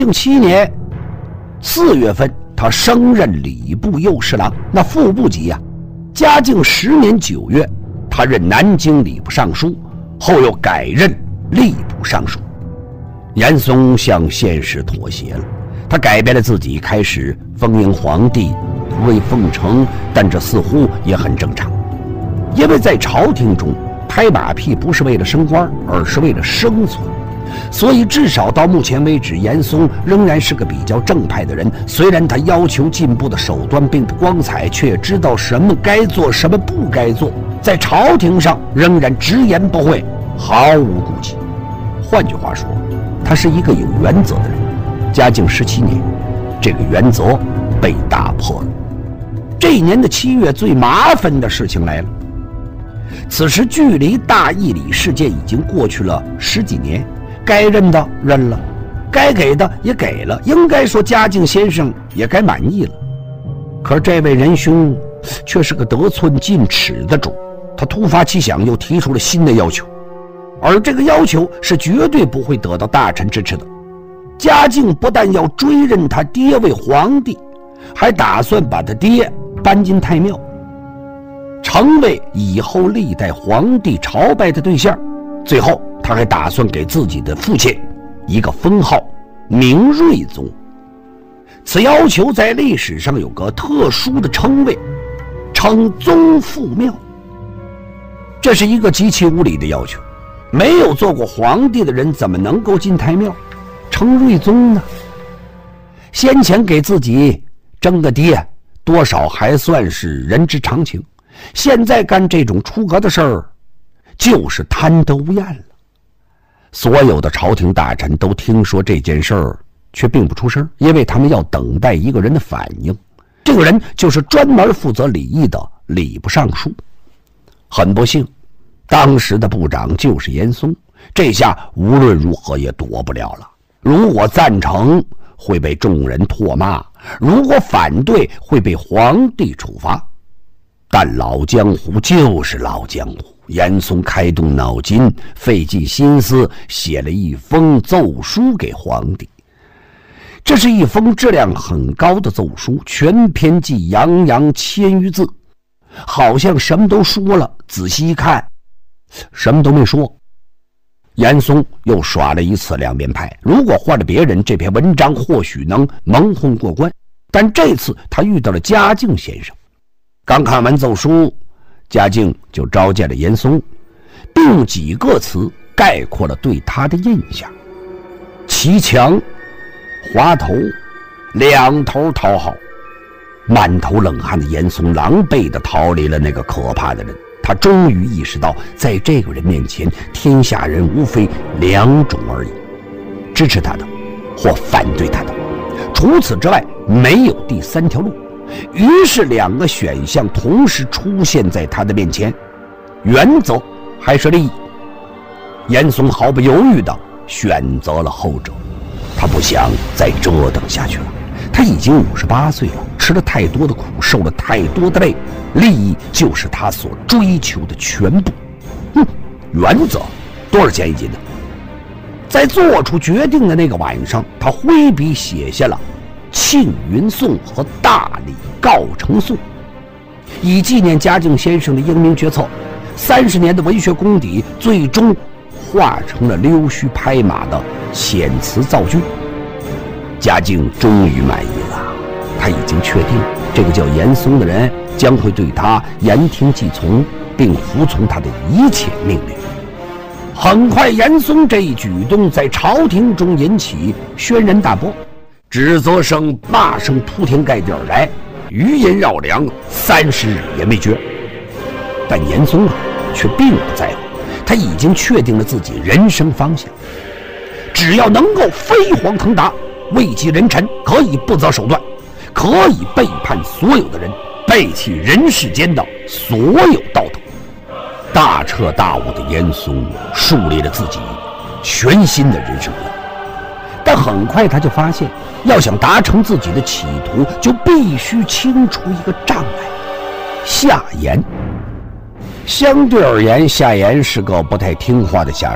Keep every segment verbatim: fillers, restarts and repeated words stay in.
定七年四月份，他升任礼部右侍郎，那副部级呀、啊。嘉靖十年九月，他任南京礼部尚书，后又改任吏部尚书。严嵩向现实妥协了，他改变了自己，开始封迎皇帝，图为奉承，但这似乎也很正常，因为在朝廷中拍马屁不是为了升官，而是为了生存。所以至少到目前为止，严嵩仍然是个比较正派的人。虽然他要求进步的手段并不光彩，却也知道什么该做，什么不该做，在朝廷上仍然直言不讳，毫无顾忌。换句话说，他是一个有原则的人。嘉靖十七年，这个原则被打破了。这一年的七月，最麻烦的事情来了。此时距离大义理事件已经过去了十几年，该认的认了，该给的也给了，应该说嘉靖先生也该满意了。可是这位仁兄却是个得寸进尺的主，他突发奇想，又提出了新的要求，而这个要求是绝对不会得到大臣支持的。嘉靖不但要追认他爹为皇帝，还打算把他爹搬进太庙，成为以后历代皇帝朝拜的对象。最后他还打算给自己的父亲一个封号，明睿宗。此要求在历史上有个特殊的称谓，称宗父庙。这是一个极其无理的要求，没有做过皇帝的人怎么能够进太庙称睿宗呢？先前给自己争个爹，多少还算是人之常情，现在干这种出格的事儿，就是贪得无厌了。所有的朝廷大臣都听说这件事儿，却并不出声，因为他们要等待一个人的反应。这个人就是专门负责礼仪的礼部尚书。很不幸，当时的部长就是严嵩，这下无论如何也躲不了了。如果赞成，会被众人唾骂；如果反对，会被皇帝处罚。但老江湖就是老江湖，严嵩开动脑筋，费尽心思，写了一封奏书给皇帝。这是一封质量很高的奏书，全篇计洋洋千余字，好像什么都说了，仔细一看，什么都没说。严嵩又耍了一次两面派，如果换了别人，这篇文章或许能蒙混过关，但这次他遇到了嘉靖先生。刚看完奏书，嘉靖就召见了严嵩，并用几个词概括了对他的印象：骑墙、滑头、两头讨好。满头冷汗的严嵩狼狈地逃离了那个可怕的人。他终于意识到，在这个人面前，天下人无非两种而已，支持他的或反对他的，除此之外没有第三条路。于是两个选项同时出现在他的面前，原则还是利益。严嵩毫不犹豫地选择了后者。他不想再折腾下去了，他已经五十八岁了，吃了太多的苦，受了太多的累，利益就是他所追求的全部。哼，原则多少钱一斤呢？在做出决定的那个晚上，他挥笔写下了《庆云颂》和《大礼告成颂》，以纪念嘉靖先生的英明决策。三十年的文学功底，最终化成了溜须拍马的遣词造句。嘉靖终于满意了，他已经确定这个叫严嵩的人将会对他言听计从，并服从他的一切命令。很快，严嵩这一举动在朝廷中引起轩然大波，指责声、骂声铺天盖地而来，余音绕梁，三十日也未绝。但严嵩啊，却并不在乎，他已经确定了自己人生方向，只要能够飞黄腾达，位极人臣，可以不择手段，可以背叛所有的人，背弃人世间的所有道德。大彻大悟的严嵩树立了自己全新的人生观，但很快他就发现，要想达成自己的企图，就必须清除一个障碍——夏言。相对而言，夏言是个不太听话的下属，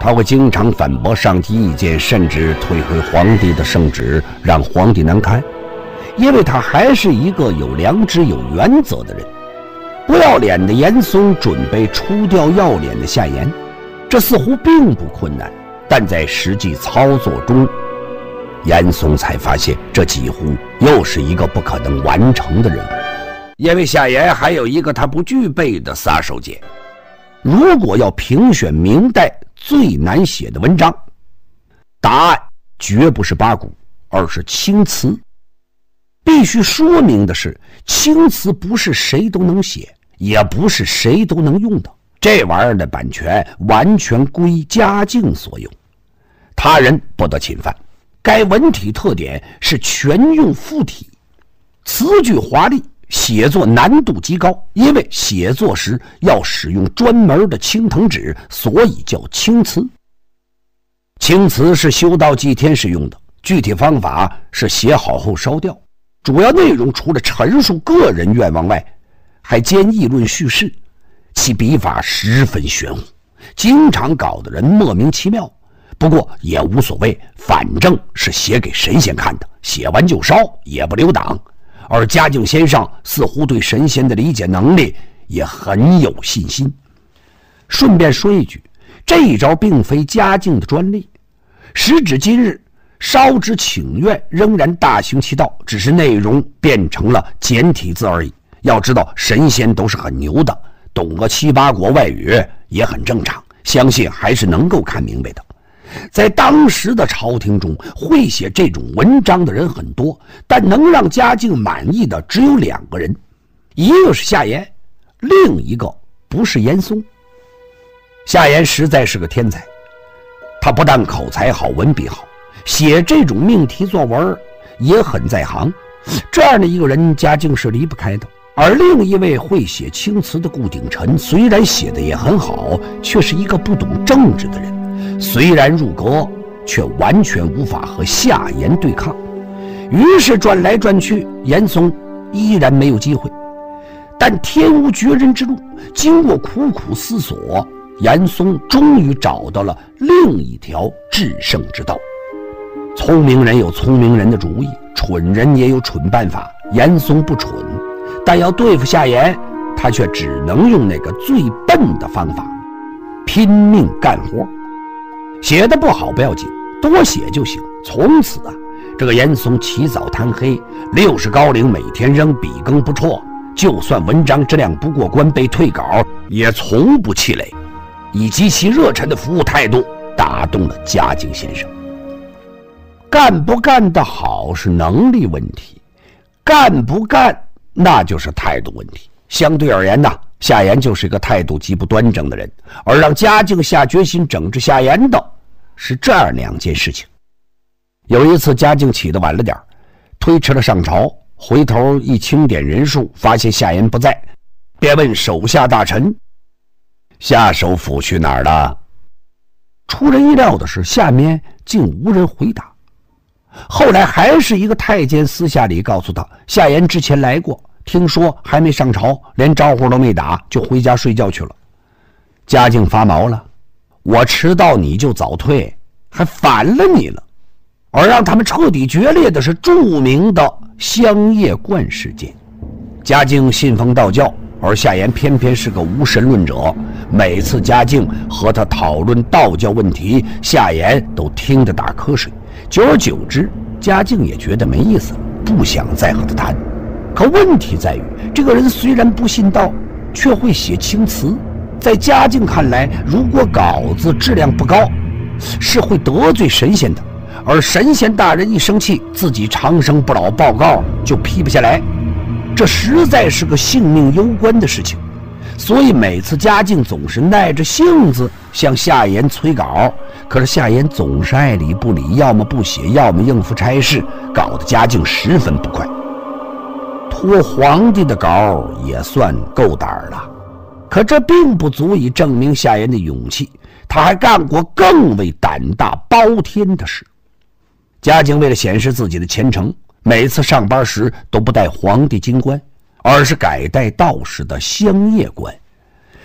他会经常反驳上级意见，甚至退回皇帝的圣旨，让皇帝难堪。因为他还是一个有良知、有原则的人。不要脸的严嵩准备除掉要脸的夏言，这似乎并不困难，但在实际操作中，严嵩才发现这几乎又是一个不可能完成的任务。因为夏言还有一个他不具备的杀手锏。如果要评选明代最难写的文章，答案绝不是八股，而是青词。必须说明的是，青词不是谁都能写，也不是谁都能用的，这玩意儿的版权完全归嘉靖所有，他人不得侵犯。该文体特点是全用附体，词句华丽，写作难度极高，因为写作时要使用专门的青藤纸，所以叫青词。青词是修道祭天时用的，具体方法是写好后烧掉。主要内容除了陈述个人愿望外，还兼议论叙事，其笔法十分玄乎，经常搞得人莫名其妙。不过也无所谓，反正是写给神仙看的，写完就烧，也不留档。而嘉靖先生似乎对神仙的理解能力也很有信心。顺便说一句，这一招并非嘉靖的专利，时至今日烧之请愿仍然大行其道，只是内容变成了简体字而已。要知道神仙都是很牛的，懂个七八国外语也很正常，相信还是能够看明白的。在当时的朝廷中，会写这种文章的人很多，但能让嘉靖满意的只有两个人，一个是夏言，另一个不是严嵩。夏言实在是个天才，他不但口才好，文笔好，写这种命题作文也很在行，这样的一个人嘉靖是离不开的。而另一位会写青词的顾鼎臣，虽然写的也很好，却是一个不懂政治的人，虽然入阁，却完全无法和夏言对抗。于是转来转去，严嵩依然没有机会。但天无绝人之路，经过苦苦思索，严嵩终于找到了另一条制胜之道。聪明人有聪明人的主意，蠢人也有蠢办法。严嵩不蠢，但要对付夏言，他却只能用那个最笨的方法，拼命干活。写得不好不要紧，多写就行。从此啊，这个严嵩起早贪黑，六十高龄，每天仍笔耕不辍，就算文章质量不过关被退稿，也从不气馁，以及其热忱的服务态度打动了嘉靖先生。干不干得好是能力问题，干不干那就是态度问题。相对而言呢，夏言就是一个态度极不端正的人，而让嘉靖下决心整治夏言的是这样两件事情。有一次嘉靖起得晚了点，推迟了上朝，回头一清点人数，发现夏言不在，便问手下大臣：夏首辅去哪儿了？出人意料的是，下面竟无人回答。后来还是一个太监私下里告诉他，夏言之前来过，听说还没上朝，连招呼都没打，就回家睡觉去了。嘉靖发毛了，我迟到你就早退，还反了你了。而让他们彻底决裂的是著名的香叶观事件。嘉靖信奉道教，而夏言偏偏是个无神论者，每次嘉靖和他讨论道教问题，夏言都听得打瞌睡。久而久之，嘉靖也觉得没意思，不想再和他谈。可问题在于，这个人虽然不信道，却会写青词。在嘉靖看来，如果稿子质量不高，是会得罪神仙的，而神仙大人一生气，自己长生不老报告就批不下来，这实在是个性命攸关的事情。所以每次嘉靖总是耐着性子向夏言催稿，可是夏言总是爱理不理，要么不写，要么应付差事，搞得嘉靖十分不快。托皇帝的稿也算够胆了，可这并不足以证明夏言的勇气，他还干过更为胆大包天的事。嘉靖为了显示自己的虔诚，每次上班时都不带皇帝金冠，而是改戴道士的香叶冠。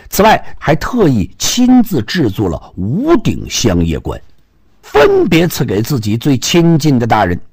此外，还特意亲自制作了五顶香叶冠，分别赐给自己最亲近的大人。